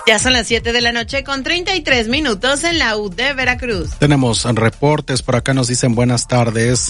Ya son las 7 de la noche con 33 minutos en la U de Veracruz. Tenemos reportes, por acá nos dicen buenas tardes.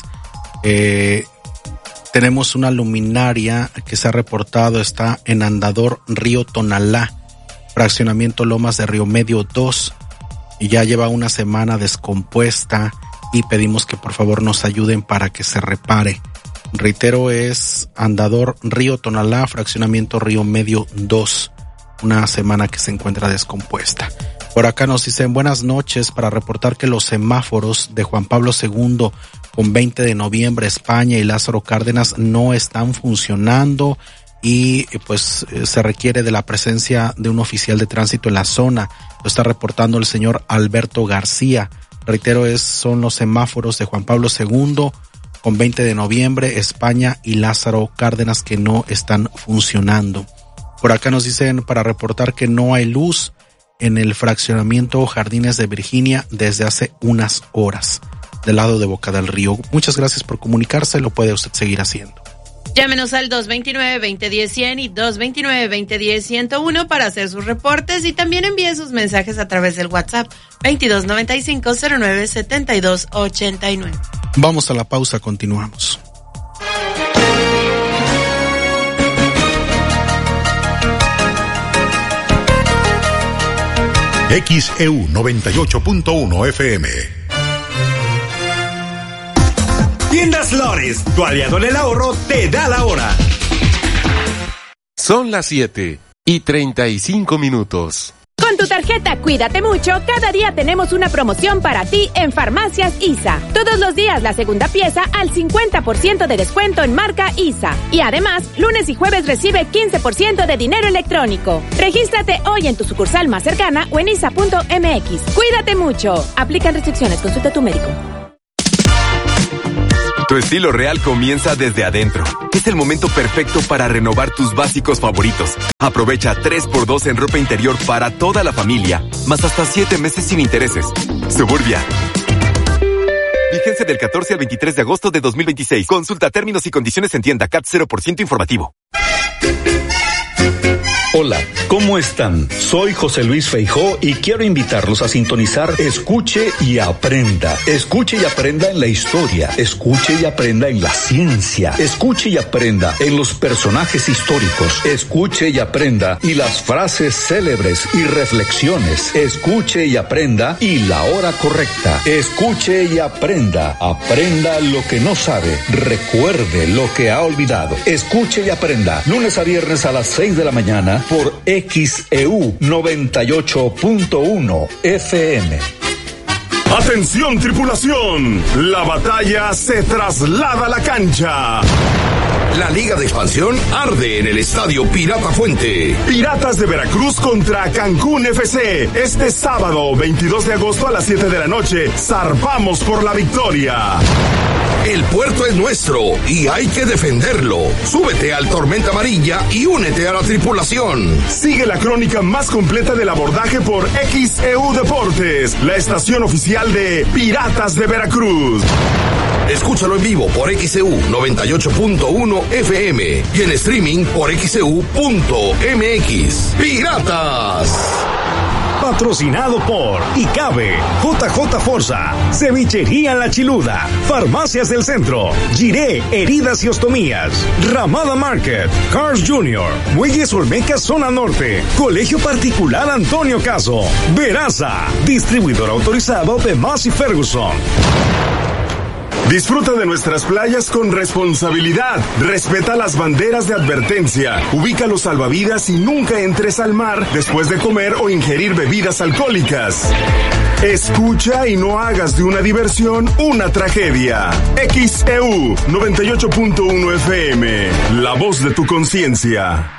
Tenemos una luminaria que se ha reportado, está en Andador Río Tonalá, fraccionamiento Lomas de Río Medio 2, y ya lleva una semana descompuesta y pedimos que por favor nos ayuden para que se repare. Reitero, es Andador Río Tonalá, fraccionamiento Río Medio 2. Una semana que se encuentra descompuesta. Por acá nos dicen buenas noches para reportar que los semáforos de Juan Pablo II con 20 de noviembre, España y Lázaro Cárdenas no están funcionando y pues se requiere de la presencia de un oficial de tránsito en la zona. Lo está reportando el señor Alberto García. Reitero, son los semáforos de Juan Pablo II con 20 de noviembre, España y Lázaro Cárdenas que no están funcionando. Por acá nos dicen para reportar que no hay luz en el fraccionamiento Jardines de Virginia desde hace unas horas, del lado de Boca del Río. Muchas gracias por comunicarse, lo puede usted seguir haciendo. Llámenos al 229-2010-100 y 229-2010-101 para hacer sus reportes y también envíe sus mensajes a través del WhatsApp 2295-097289. Vamos a la pausa, continuamos. XEU 98.1 FM. Tiendas Flores, tu aliado en el ahorro, te da la hora. Son las 7:35. Con tu tarjeta Cuídate Mucho, cada día tenemos una promoción para ti en Farmacias ISA. Todos los días la segunda pieza al 50% de descuento en marca ISA. Y además, lunes y jueves recibe 15% de dinero electrónico. Regístrate hoy en tu sucursal más cercana o en isa.mx. Cuídate mucho. Aplican restricciones, consulta a tu médico. Tu estilo real comienza desde adentro. Es el momento perfecto para renovar tus básicos favoritos. Aprovecha 3x2 en ropa interior para toda la familia, más hasta 7 meses sin intereses. Suburbia. Vigencia del 14 al 23 de agosto de 2026. Consulta términos y condiciones en tienda. CAT 0% informativo. Hola, ¿cómo están? Soy José Luis Feijó y quiero invitarlos a sintonizar Escuche y Aprenda. Escuche y aprenda en la historia. Escuche y aprenda en la ciencia. Escuche y aprenda en los personajes históricos. Escuche y aprenda y las frases célebres y reflexiones. Escuche y aprenda y la hora correcta. Escuche y aprenda. Aprenda lo que no sabe. Recuerde lo que ha olvidado. Escuche y aprenda. Lunes a viernes a las 6 de la mañana. Por XEU 98.1 FM. ¡Atención, tripulación! La batalla se traslada a la cancha. La Liga de Expansión arde en el Estadio Pirata Fuente. Piratas de Veracruz contra Cancún FC. Este sábado, 22 de agosto a las 7 de la noche, zarpamos por la victoria. El puerto es nuestro y hay que defenderlo. Súbete al Tormenta Amarilla y únete a la tripulación. Sigue la crónica más completa del abordaje por XEU Deportes, la estación oficial de Piratas de Veracruz. Escúchalo en vivo por XEU 98.1 FM y en streaming por XEU.mx. ¡Piratas! Patrocinado por ICABE, JJ Forza, Cevichería La Chiluda, Farmacias del Centro, Giré, Heridas y Ostomías, Ramada Market, Cars Jr., Muelles Olmeca Zona Norte, Colegio Particular Antonio Caso, Veraza, distribuidor autorizado de Massey Ferguson. Disfruta de nuestras playas con responsabilidad. Respeta las banderas de advertencia. Ubica los salvavidas y nunca entres al mar después de comer o ingerir bebidas alcohólicas. Escucha y no hagas de una diversión una tragedia. XEU 98.1 FM. La voz de tu conciencia.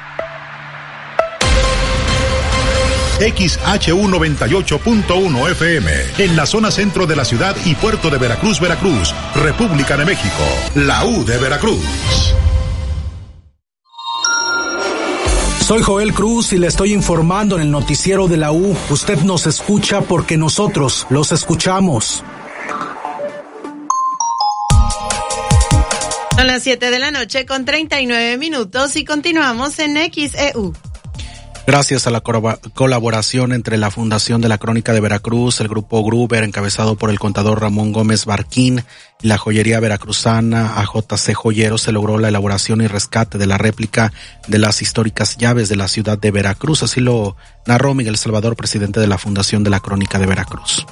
XHU 98.1 FM, en la zona centro de la ciudad y puerto de Veracruz, Veracruz, República de México, la U de Veracruz. Soy Joel Cruz y le estoy informando en el noticiero de la U. Usted nos escucha porque nosotros los escuchamos. Son las 7 de la noche con 39 minutos y continuamos en XEU. Gracias a la colaboración entre la Fundación de la Crónica de Veracruz, el Grupo Gruber, encabezado por el contador Ramón Gómez Barquín, y la joyería veracruzana AJC Joyeros, se logró la elaboración y rescate de la réplica de las históricas llaves de la ciudad de Veracruz. Así lo narró Miguel Salvador, presidente de la Fundación de la Crónica de Veracruz.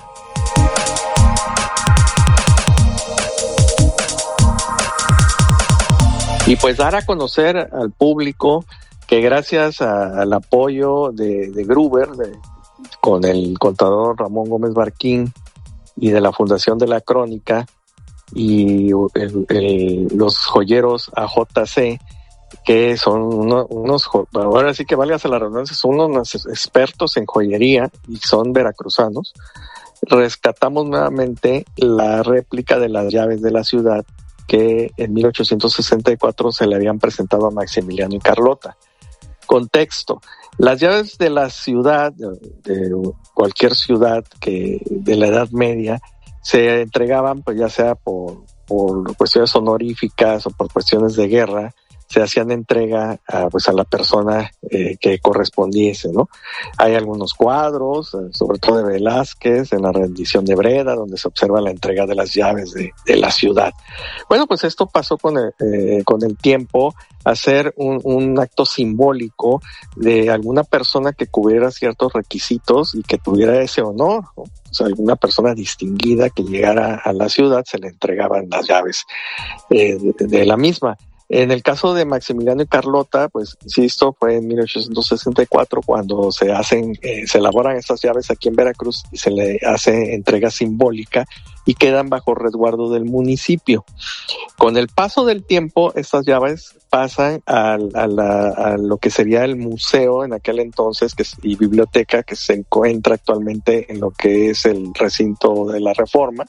Y pues dar a conocer al público que gracias al apoyo de Gruber, con el contador Ramón Gómez Barquín y de la Fundación de la Crónica y los joyeros AJC, que son ahora sí que válgase la redundancia, son unos expertos en joyería y son veracruzanos, rescatamos nuevamente la réplica de las llaves de la ciudad que en 1864 se le habían presentado a Maximiliano y Carlota. Contexto: las llaves de la ciudad, de cualquier ciudad que de la Edad Media, se entregaban pues ya sea por cuestiones honoríficas o por cuestiones de guerra, se hacían entrega a la persona que correspondiese, ¿no? Hay algunos cuadros, sobre todo de Velázquez, en la rendición de Breda, donde se observa la entrega de las llaves de la ciudad. Bueno, pues esto pasó con el tiempo a ser un acto simbólico de alguna persona que cubriera ciertos requisitos y que tuviera ese honor, ¿no? O sea, alguna persona distinguida que llegara a la ciudad, se le entregaban las llaves de la misma. En el caso de Maximiliano y Carlota, pues insisto, fue en 1864 cuando se elaboran estas llaves aquí en Veracruz y se le hace entrega simbólica y quedan bajo resguardo del municipio. Con el paso del tiempo, estas llaves pasan a lo que sería el museo en aquel entonces y biblioteca que se encuentra actualmente en lo que es el recinto de la Reforma.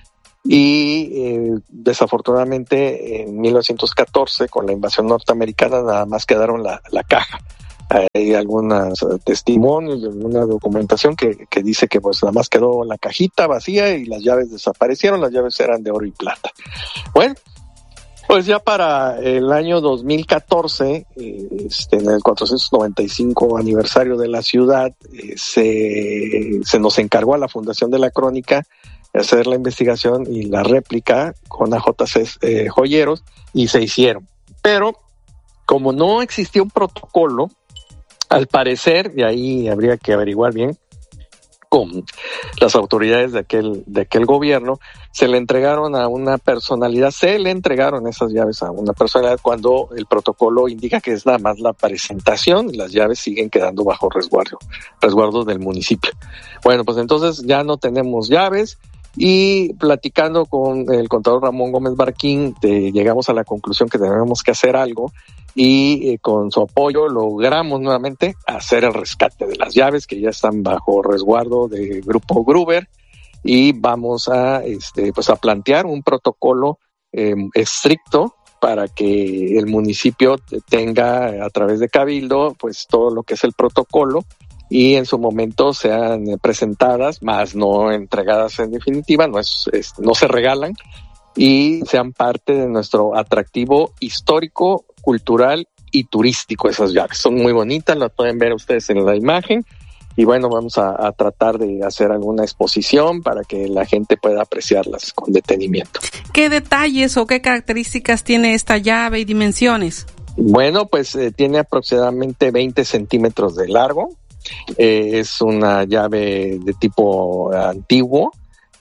Y desafortunadamente en 1914, con la invasión norteamericana, nada más quedaron la caja. Hay algunos testimonios, alguna documentación que dice que pues nada más quedó la cajita vacía y las llaves desaparecieron. Las llaves eran de oro y plata. Bueno, pues ya para el año 2014, en el 495 aniversario de la ciudad, se nos encargó a la Fundación de la Crónica hacer la investigación y la réplica con AJC Joyeros, y se hicieron. Pero como no existía un protocolo, al parecer, y ahí habría que averiguar bien con las autoridades de aquel gobierno, se le entregaron esas llaves a una personalidad cuando el protocolo indica que es nada más la presentación y las llaves siguen quedando bajo resguardo del municipio. Bueno, pues entonces ya no tenemos llaves. Y platicando con el contador Ramón Gómez Barquín, llegamos a la conclusión que tenemos que hacer algo, y con su apoyo logramos nuevamente hacer el rescate de las llaves que ya están bajo resguardo del Grupo Gruber, y vamos a plantear un protocolo estricto para que el municipio tenga a través de Cabildo pues todo lo que es el protocolo, y en su momento sean presentadas, más no entregadas en definitiva, no se regalan, y sean parte de nuestro atractivo histórico, cultural y turístico. Esas llaves son muy bonitas, las pueden ver ustedes en la imagen, y bueno, vamos a tratar de hacer alguna exposición para que la gente pueda apreciarlas con detenimiento. ¿Qué detalles o qué características tiene esta llave y dimensiones? Bueno, pues tiene aproximadamente 20 centímetros de largo. Es una llave de tipo antiguo,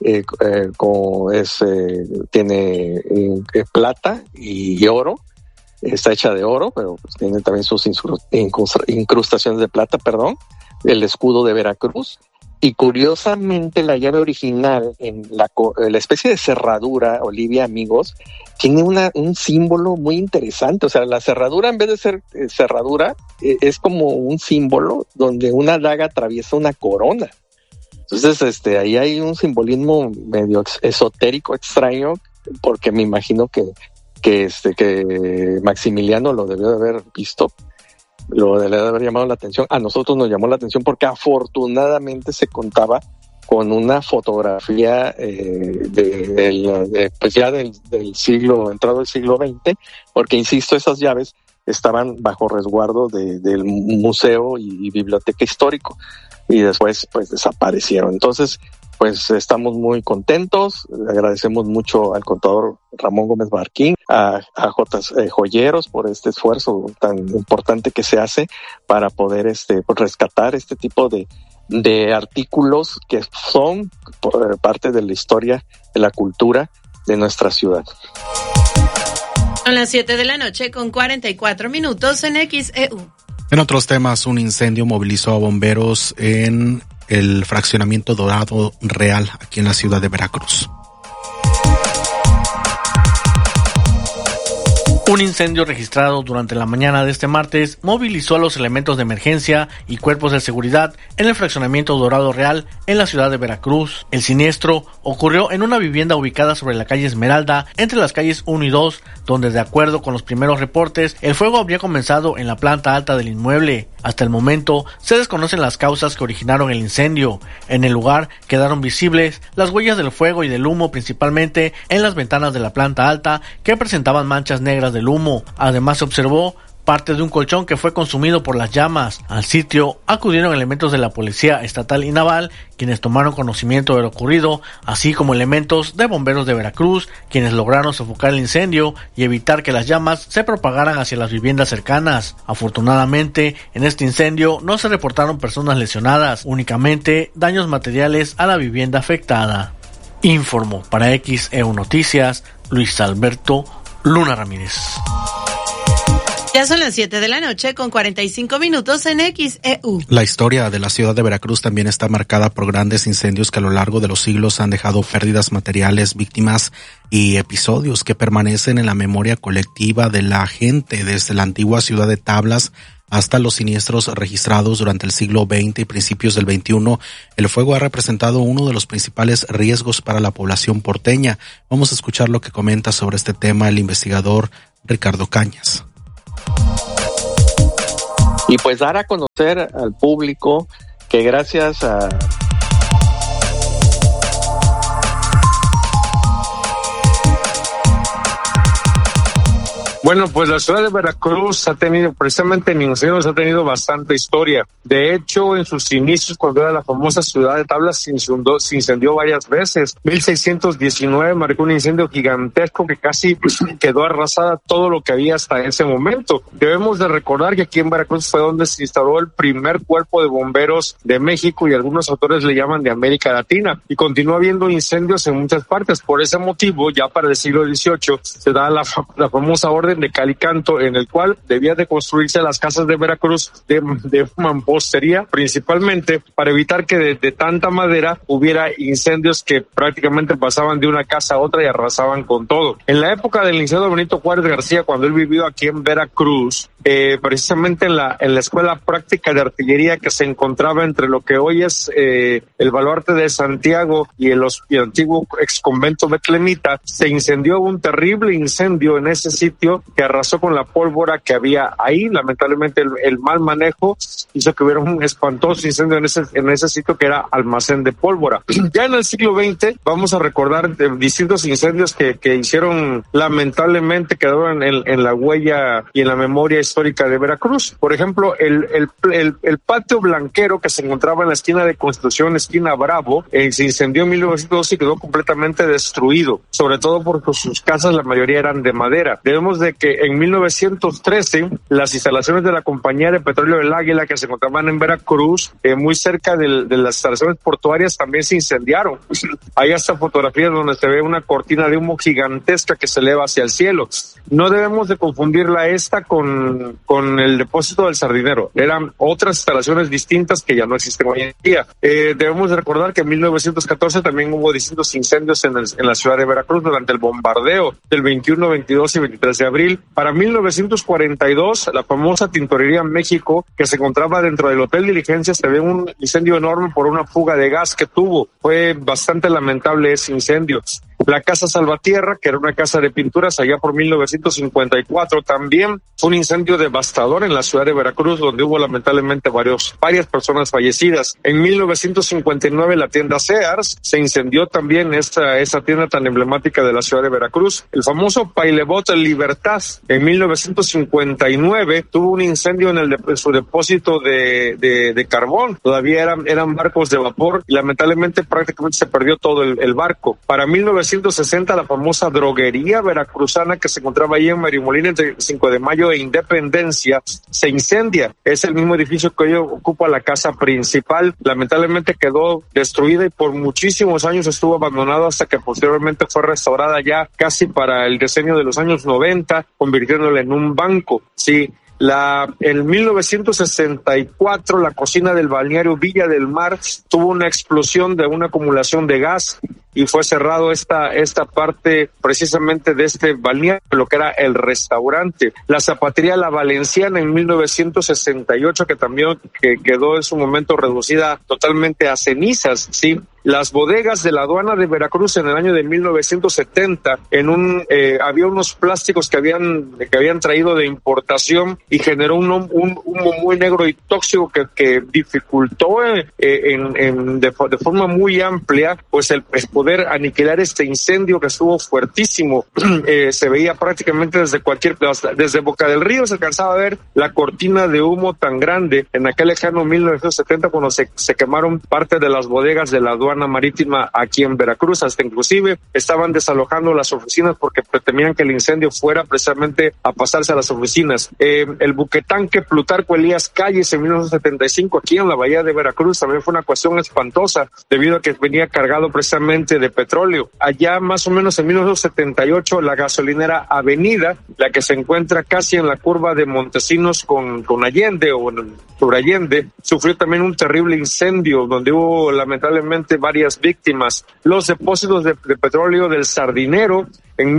tiene plata y oro, está hecha de oro, pero pues tiene también sus incrustaciones de plata, el escudo de Veracruz. Y curiosamente la llave original, en la especie de cerradura, Olivia, amigos, tiene un símbolo muy interesante. O sea, la cerradura, en vez de ser cerradura, es como un símbolo donde una daga atraviesa una corona. Entonces, ahí hay un simbolismo medio esotérico, extraño, porque me imagino que Maximiliano lo debió de haber visto, lo debe haber llamado la atención. A nosotros nos llamó la atención porque afortunadamente se contaba con una fotografía pues ya del siglo, entrado el siglo XX, porque insisto, esas llaves estaban bajo resguardo del museo y biblioteca histórico, y después pues desaparecieron. Entonces, pues estamos muy contentos, agradecemos mucho al contador Ramón Gómez Barquín, a Joyeros por este esfuerzo tan importante que se hace para poder rescatar este tipo de artículos que son parte de la historia, de la cultura de nuestra ciudad. Son las 7:00 con 44 minutos en XEU. En otros temas, un incendio movilizó a bomberos en el fraccionamiento Dorado Real, aquí en la ciudad de Veracruz. Un incendio registrado durante la mañana de este martes movilizó a los elementos de emergencia y cuerpos de seguridad en el fraccionamiento Dorado Real en la ciudad de Veracruz. El siniestro ocurrió en una vivienda ubicada sobre la calle Esmeralda, entre las calles 1 y 2, donde de acuerdo con los primeros reportes, el fuego habría comenzado en la planta alta del inmueble. Hasta el momento, se desconocen las causas que originaron el incendio. En el lugar quedaron visibles las huellas del fuego y del humo, principalmente en las ventanas de la planta alta, que presentaban manchas negras del humo. Además, se observó parte de un colchón que fue consumido por las llamas. Al sitio acudieron elementos de la Policía Estatal y Naval, quienes tomaron conocimiento de lo ocurrido, así como elementos de bomberos de Veracruz, quienes lograron sofocar el incendio y evitar que las llamas se propagaran hacia las viviendas cercanas. Afortunadamente, en este incendio no se reportaron personas lesionadas, únicamente daños materiales a la vivienda afectada. Informó para XEU Noticias, Luis Alberto Luna Ramírez. Ya son las 7:00 con 45 minutos en XEU. La historia de la ciudad de Veracruz también está marcada por grandes incendios que a lo largo de los siglos han dejado pérdidas materiales, víctimas y episodios que permanecen en la memoria colectiva de la gente, desde la antigua ciudad de Tablas hasta los siniestros registrados durante el siglo XX y principios del XXI. El fuego ha representado uno de los principales riesgos para la población porteña. Vamos a escuchar lo que comenta sobre este tema el investigador Ricardo Cañas. Y pues dar a conocer al público que gracias a Bueno, pues la ciudad de Veracruz ha tenido, precisamente en incendios, ha tenido bastante historia. De hecho, en sus inicios, cuando era la famosa ciudad de Tablas, se incendió varias veces. 1619 marcó un incendio gigantesco que casi quedó arrasada todo lo que había hasta ese momento. Debemos de recordar que aquí en Veracruz fue donde se instaló el primer cuerpo de bomberos de México, y algunos autores le llaman de América Latina. Y continúa habiendo incendios en muchas partes. Por ese motivo, ya para el siglo XVIII, se da la famosa orden de cal y canto, en el cual debía de construirse las casas de Veracruz de mampostería, principalmente para evitar que de tanta madera hubiera incendios que prácticamente pasaban de una casa a otra y arrasaban con todo. En la época del licenciado Benito Juárez García, cuando él vivió aquí en Veracruz, precisamente en la escuela práctica de artillería que se encontraba entre lo que hoy es el Baluarte de Santiago y el antiguo ex convento betlemita, se incendió un terrible incendio en ese sitio que arrasó con la pólvora que había ahí. Lamentablemente el mal manejo hizo que hubiera un espantoso incendio en ese sitio que era almacén de pólvora. Ya en el siglo XX vamos a recordar distintos incendios que hicieron, lamentablemente quedaron en la huella y en la memoria histórica de Veracruz. Por ejemplo, el patio blanquero que se encontraba en la esquina de Constitución, esquina Bravo, se incendió en 1912 y quedó completamente destruido, sobre todo porque sus casas la mayoría eran de madera. Debemos de que en 1913 las instalaciones de la Compañía de Petróleo del Águila, que se encontraban en Veracruz, muy cerca de las instalaciones portuarias, también se incendiaron. Hay hasta fotografías donde se ve una cortina de humo gigantesca que se eleva hacia el cielo. No debemos de confundirla esta con el depósito del Sardinero. Eran otras instalaciones distintas que ya no existen hoy en día. Debemos de recordar que en 1914 también hubo distintos incendios en la ciudad de Veracruz durante el bombardeo del 21, 22 y 23 de abril. Para 1942, la famosa Tintorería México, que se encontraba dentro del Hotel Diligencias, se ve un incendio enorme por una fuga de gas que tuvo. Fue bastante lamentable ese incendio. La Casa Salvatierra, que era una casa de pinturas allá por 1954, también fue un incendio devastador en la ciudad de Veracruz, donde hubo lamentablemente varias personas fallecidas. En 1959 la tienda Sears se incendió también, esa tienda tan emblemática de la ciudad de Veracruz. El famoso Pailebot Libertad en 1959 tuvo un incendio en su depósito de carbón. Todavía eran barcos de vapor y lamentablemente prácticamente se perdió todo el barco. Para 1960 la famosa droguería veracruzana que se encontraba ahí en Marimolina entre 5 de Mayo e Independencia se incendia. Es el mismo edificio que hoy ocupa la casa principal. Lamentablemente quedó destruida y por muchísimos años estuvo abandonado hasta que posteriormente fue restaurada ya casi para el decenio de los años 90, convirtiéndola en un banco. Sí. En 1964 la cocina del balneario Villa del Mar tuvo una explosión de una acumulación de gas y fue cerrado esta parte precisamente de este balneario, lo que era el restaurante. La zapatería La Valenciana en 1968 que también quedó en su momento reducida totalmente a cenizas, sí. Las bodegas de la aduana de Veracruz en el año de 1970, había unos plásticos que habían traído de importación y generó un humo muy negro y tóxico que dificultó de forma muy amplia pues el poder aniquilar este incendio que estuvo fuertísimo. Se veía prácticamente desde Boca del Río se alcanzaba a ver la cortina de humo tan grande en aquel lejano 1970 cuando se quemaron parte de las bodegas de la aduana marítima aquí en Veracruz. Hasta inclusive estaban desalojando las oficinas porque temían que el incendio fuera precisamente a pasarse a las oficinas. El buquetanque Plutarco Elías Calles en 1975 aquí en la bahía de Veracruz también fue una cuestión espantosa debido a que venía cargado precisamente de petróleo. Allá más o menos en 1978 la gasolinera Avenida, la que se encuentra casi en la curva de Montesinos con Allende o sobre Allende, sufrió también un terrible incendio donde hubo lamentablemente varias víctimas. Los depósitos de petróleo del Sardinero en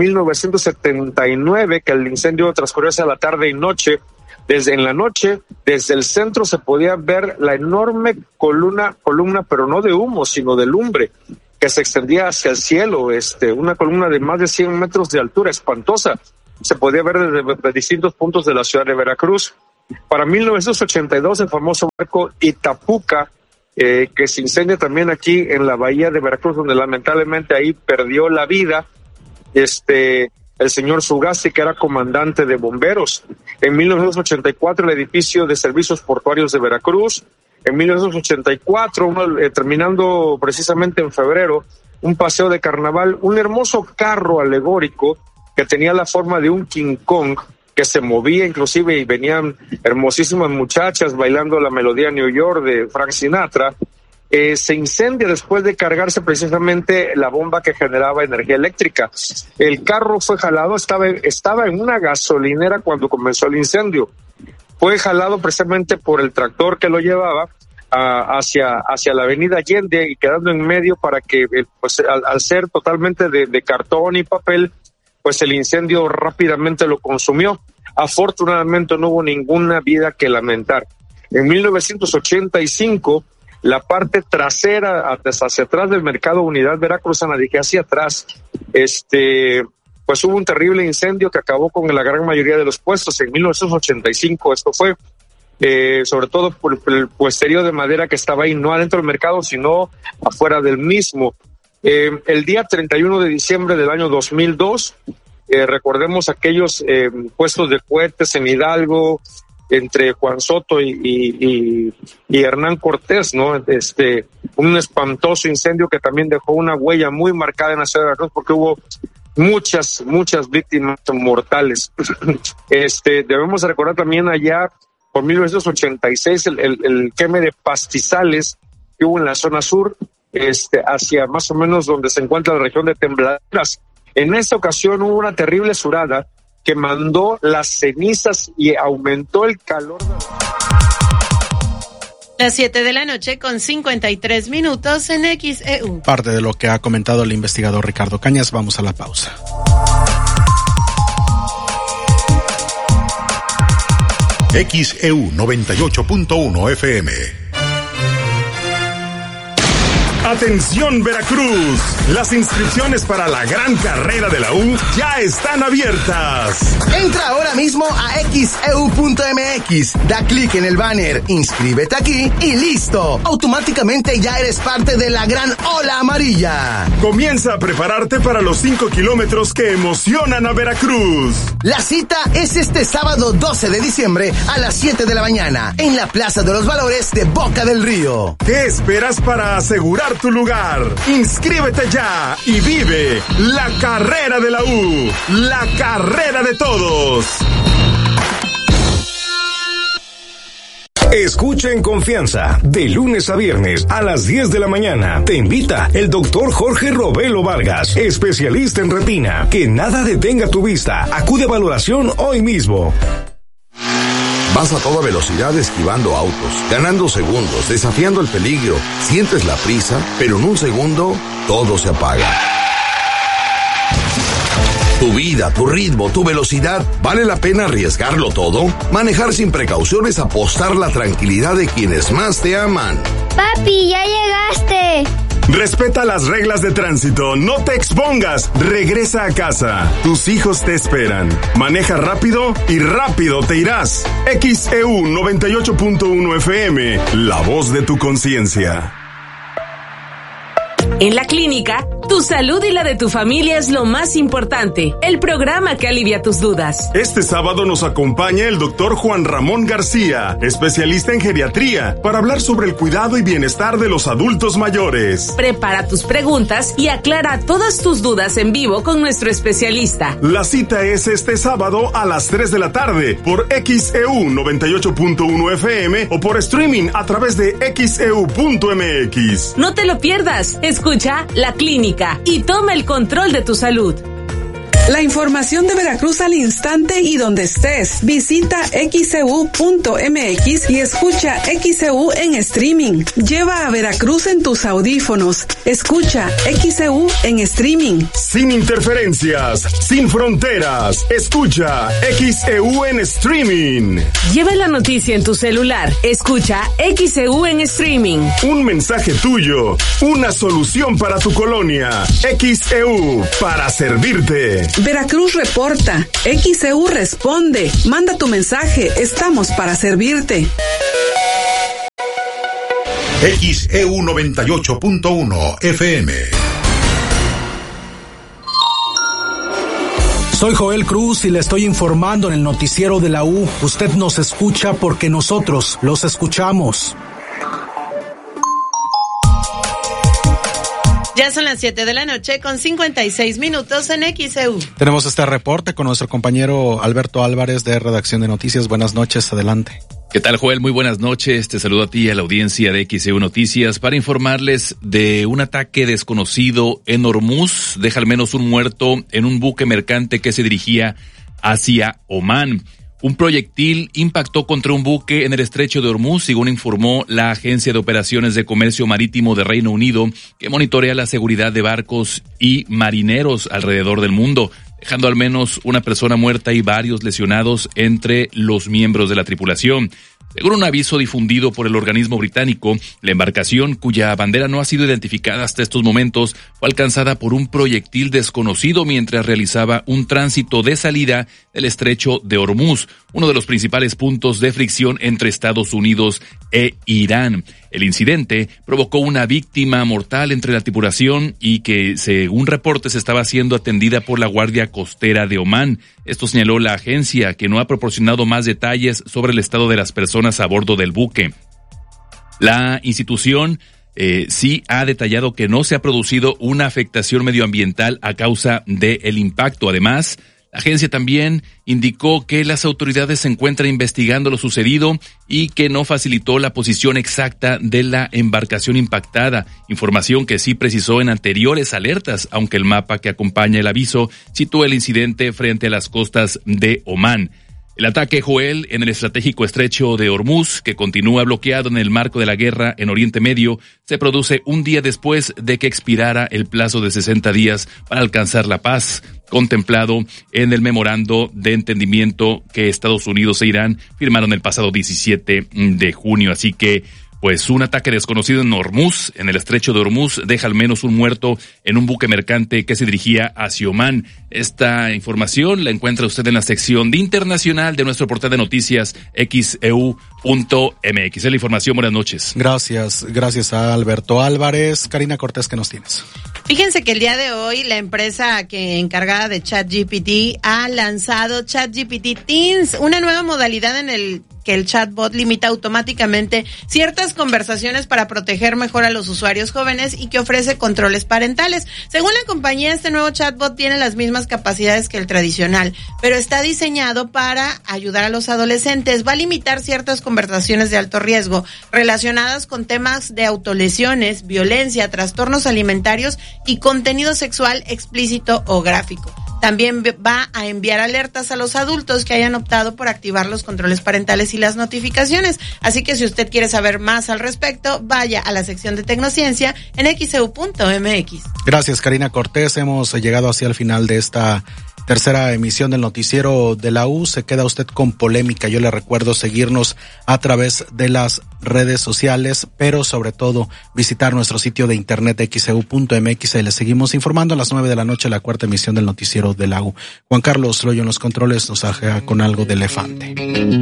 1979, que el incendio transcurrió hacia la tarde y noche. Desde el centro se podía ver la enorme columna, pero no de humo, sino de lumbre, que se extendía hacia el cielo, una columna de más de 100 metros de altura, espantosa. Se podía ver desde distintos puntos de la ciudad de Veracruz. Para 1982, el famoso barco Itapuca, que se incendia también aquí en la bahía de Veracruz, donde lamentablemente ahí perdió la vida el señor Sugasti, que era comandante de bomberos. En 1984 el edificio de servicios portuarios de Veracruz. En 1984, terminando precisamente en febrero, un paseo de carnaval, un hermoso carro alegórico que tenía la forma de un King Kong, que se movía inclusive y venían hermosísimas muchachas bailando la melodía New York de Frank Sinatra. Se incendia después de cargarse precisamente la bomba que generaba energía eléctrica. El carro fue jalado, estaba en una gasolinera cuando comenzó el incendio. Fue jalado precisamente por el tractor que lo llevaba hacia la avenida Allende y quedando en medio para que, pues al ser totalmente de cartón y papel, pues el incendio rápidamente lo consumió. Afortunadamente no hubo ninguna vida que lamentar. En 1985, la parte trasera hacia atrás del mercado Unidad Veracruzana, dije hacia atrás, pues hubo un terrible incendio que acabó con la gran mayoría de los puestos. En 1985 esto fue, sobre todo por el puesterío de madera que estaba ahí, no adentro del mercado, sino afuera del mismo. El día 31 de diciembre del año 2002, recordemos aquellos puestos de cohetes en Hidalgo, entre Juan Soto y Hernán Cortés, ¿no? Un espantoso incendio que también dejó una huella muy marcada en la ciudad de Veracruz porque hubo muchas víctimas mortales. Debemos recordar también allá por 1986 el queme de pastizales que hubo en la zona sur, hacia más o menos donde se encuentra la región de Tembladeras. En esta ocasión hubo una terrible surada que mandó las cenizas y aumentó el calor. Las 7 de la noche con 53 minutos en XEU. Parte de lo que ha comentado el investigador Ricardo Cañas. Vamos a la pausa. XEU 98.1 FM. Atención Veracruz, las inscripciones para la gran carrera de la U ya están abiertas. Entra ahora mismo a xeu.mx, da clic en el banner, inscríbete aquí y listo. Automáticamente ya eres parte de la gran ola amarilla. Comienza a prepararte para los 5 kilómetros que emocionan a Veracruz. La cita es este sábado 12 de diciembre a las 7 de la mañana en la Plaza de los Valores de Boca del Río. ¿Qué esperas para asegurar tu lugar? Inscríbete ya y vive la carrera de la U, la carrera de todos. Escucha en confianza, de lunes a viernes a las 10 de la mañana. Te invita el doctor Jorge Robelo Vargas, especialista en retina. Que nada detenga tu vista. Acude a valoración hoy mismo. Vas a toda velocidad esquivando autos, ganando segundos, desafiando el peligro. Sientes la prisa, pero en un segundo todo se apaga. Tu vida, tu ritmo, tu velocidad, ¿vale la pena arriesgarlo todo? Manejar sin precaución es apostar la tranquilidad de quienes más te aman. Papi, ya llegaste. Respeta las reglas de tránsito, no te expongas, regresa a casa. Tus hijos te esperan. Maneja rápido y rápido te irás. XEU 98.1 FM, la voz de tu conciencia. En la clínica, tu salud y la de tu familia es lo más importante. El programa que alivia tus dudas. Este sábado nos acompaña el doctor Juan Ramón García, especialista en geriatría, para hablar sobre el cuidado y bienestar de los adultos mayores. Prepara tus preguntas y aclara todas tus dudas en vivo con nuestro especialista. La cita es este sábado a las 3 de la tarde por XEU 98.1 FM o por streaming a través de xeu.mx. No te lo pierdas. Escucha La Clínica y toma el control de tu salud. La información de Veracruz al instante y donde estés. Visita xeu.mx y escucha XEU en streaming. Lleva a Veracruz en tus audífonos. Escucha XEU en streaming. Sin interferencias, sin fronteras. Escucha XEU en streaming. Lleva la noticia en tu celular. Escucha XEU en streaming. Un mensaje tuyo. Una solución para tu colonia. XEU, para servirte. Veracruz reporta, XEU responde, manda tu mensaje, estamos para servirte. XEU 98.1 FM. Soy Joel Cruz y le estoy informando en el noticiero de la U. Usted nos escucha porque nosotros los escuchamos. Ya son las 7 de la noche con 56 minutos en XEU. Tenemos este reporte con nuestro compañero Alberto Álvarez de Redacción de Noticias. Buenas noches, adelante. ¿Qué tal, Joel? Muy buenas noches. Te saludo a ti y a la audiencia de XEU Noticias para informarles de un ataque desconocido en Hormuz. Deja al menos un muerto en un buque mercante que se dirigía hacia Omán. Un proyectil impactó contra un buque en el estrecho de Hormuz, según informó la Agencia de Operaciones de Comercio Marítimo de Reino Unido, que monitorea la seguridad de barcos y marineros alrededor del mundo, dejando al menos una persona muerta y varios lesionados entre los miembros de la tripulación. Según un aviso difundido por el organismo británico, la embarcación, cuya bandera no ha sido identificada hasta estos momentos, fue alcanzada por un proyectil desconocido mientras realizaba un tránsito de salida del estrecho de Hormuz, uno de los principales puntos de fricción entre Estados Unidos e Irán. El incidente provocó una víctima mortal entre la tripulación y que, según reportes, estaba siendo atendida por la Guardia Costera de Omán. Esto señaló la agencia, que no ha proporcionado más detalles sobre el estado de las personas a bordo del buque. La institución sí ha detallado que no se ha producido una afectación medioambiental a causa del impacto. Además, la agencia también indicó que las autoridades se encuentran investigando lo sucedido y que no facilitó la posición exacta de la embarcación impactada, información que sí precisó en anteriores alertas, aunque el mapa que acompaña el aviso sitúa el incidente frente a las costas de Omán. El ataque, Joel, en el estratégico estrecho de Hormuz, que continúa bloqueado en el marco de la guerra en Oriente Medio, se produce un día después de que expirara el plazo de 60 días para alcanzar la paz, contemplado en el memorando de entendimiento que Estados Unidos e Irán firmaron el pasado 17 de junio. Así que, Pues un ataque desconocido en Hormuz, en el estrecho de Hormuz, deja al menos un muerto en un buque mercante que se dirigía hacia Omán. Esta información la encuentra usted en la sección de internacional de nuestro portal de noticias xeu.mx. Es la información, buenas noches. Gracias a Alberto Álvarez. Karina Cortés, ¿qué nos tienes? Fíjense que el día de hoy la empresa encargada de ChatGPT ha lanzado ChatGPT Teens, una nueva modalidad en el que el chatbot limita automáticamente ciertas conversaciones para proteger mejor a los usuarios jóvenes y que ofrece controles parentales. Según la compañía, este nuevo chatbot tiene las mismas capacidades que el tradicional, pero está diseñado para ayudar a los adolescentes. Va a limitar ciertas conversaciones de alto riesgo relacionadas con temas de autolesiones, violencia, trastornos alimentarios y contenido sexual explícito o gráfico. También va a enviar alertas a los adultos que hayan optado por activar los controles parentales y las notificaciones. Así que si usted quiere saber más al respecto, vaya a la sección de Tecnociencia en xeu.mx. Gracias, Karina Cortés. Hemos llegado hacia el final de esta tercera emisión del noticiero de la U. Se queda usted con polémica. Yo le recuerdo seguirnos a través de las redes sociales, pero sobre todo visitar nuestro sitio de internet xeu.mx y le seguimos informando a las 9 de la noche, la cuarta emisión del noticiero de la U. Juan Carlos Loyo en los controles nos deja con algo de elefante.